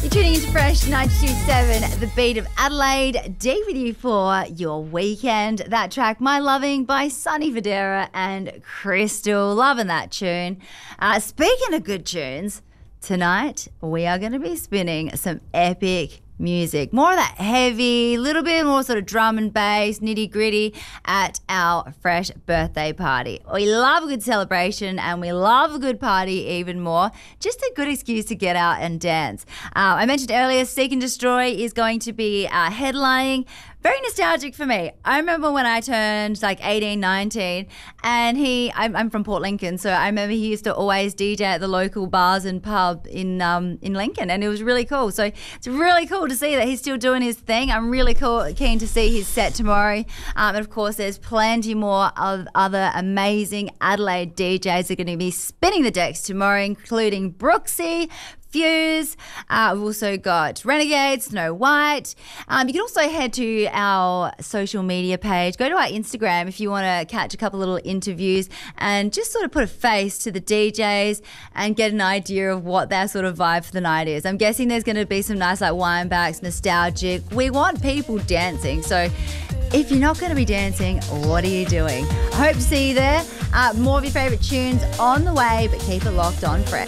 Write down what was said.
You're tuning into Fresh 92.7, the beat of Adelaide. Dee with you for your weekend. That track, My Loving, by Sonny Fodera and Crystal. Loving that tune. Speaking of good tunes, tonight we are going to be spinning some epic music. More of that heavy, little bit more sort of drum and bass, nitty gritty at our Fresh birthday party. We love a good celebration and we love a good party even more. Just a good excuse to get out and dance. I mentioned earlier, Seek and Destroy is going to be headlining. Very nostalgic for me. I remember when I turned like 18, 19 and I'm from Port Lincoln, so I remember he used to always DJ at the local bars and pub in Lincoln, and it was really cool. So it's really cool to see that he's still doing his thing. I'm really keen to see his set tomorrow. And of course, there's plenty more of other amazing Adelaide DJs that are going to be spinning the decks tomorrow, including Brooksy, Fuse. We've also got Renegade, Snow White. You can also head to our social media page. Go to our Instagram if you want to catch a couple little interviews and just sort of put a face to the DJs and get an idea of what their sort of vibe for the night is. I'm guessing there's going to be some nice like winebacks, nostalgic. We want people dancing. So if you're not going to be dancing, what are you doing? I hope to see you there. More of your favourite tunes on the way, but keep it locked on Fresh.